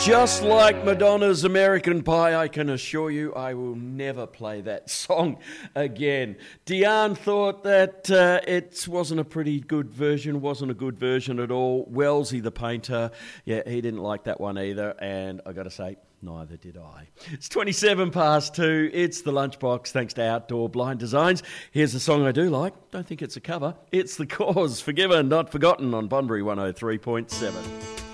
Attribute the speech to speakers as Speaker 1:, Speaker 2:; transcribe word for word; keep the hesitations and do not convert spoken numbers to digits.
Speaker 1: Just like Madonna's American Pie, I can assure you I will never play that song again. Diane thought that uh, it wasn't a pretty good version, wasn't a good version at all. Wellesley the painter, yeah, he didn't like that one either, and I got to say, neither did I. It's twenty-seven past two, it's the Lunchbox, thanks to Outdoor Blind Designs. Here's a song I do like, don't think it's a cover, it's The Cause, Forgiven, Not Forgotten on Bunbury one oh three point seven.